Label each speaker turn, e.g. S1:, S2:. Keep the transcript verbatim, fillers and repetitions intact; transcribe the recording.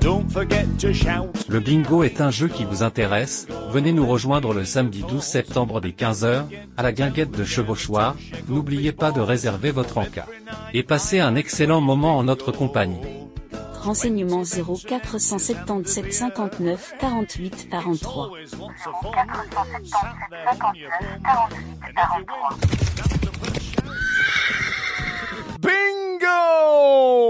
S1: Don't forget to shout.
S2: Le bingo est un jeu qui vous intéresse? Venez nous rejoindre le samedi douze septembre dès quinze heures, à la guinguette de Chevauchoir. N'oubliez pas de réserver votre encas. Et passez un excellent moment en notre compagnie.
S3: Renseignements zéro quatre cent soixante-dix-sept cinquante-neuf quarante-huit quarante-trois.
S4: zéro quatre cent soixante-dix-sept cinquante-neuf quarante-huit quarante-trois.
S1: Bingo!